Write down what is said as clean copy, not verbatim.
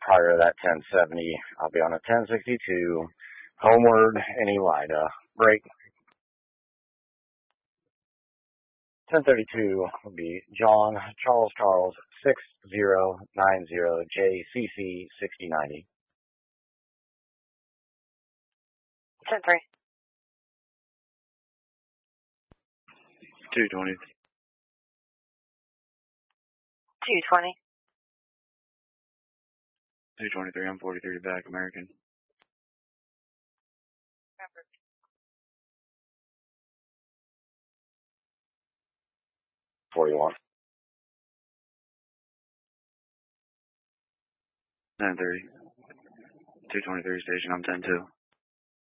prior to that 1070. I'll be on a 1062. Homeward, any LIDA. Break. 1032 will be John Charles 6090 JCC 6090. 10-3. 220. 220. 223, I'm 43 back, American. 41. 930. 223 station, I'm 10-2.